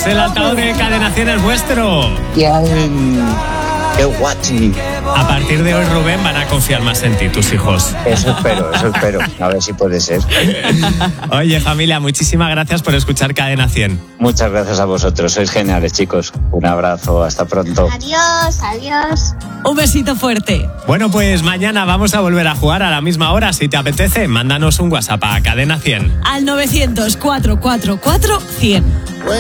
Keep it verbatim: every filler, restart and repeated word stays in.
el altavoz de Cadena cien es vuestro. Bien. ¡Qué guachi! A partir de hoy, Rubén, van a confiar más en ti, tus hijos. Eso espero, eso espero. A ver si puede ser. Oye, familia, muchísimas gracias por escuchar Cadena cien. Muchas gracias a vosotros, sois geniales, chicos. Un abrazo, hasta pronto. Adiós, adiós. Un besito fuerte. Bueno, pues mañana vamos a volver a jugar a la misma hora. Si te apetece, mándanos un WhatsApp a Cadena cien. Al novecientos, cuatrocientos cuarenta y cuatro, cien.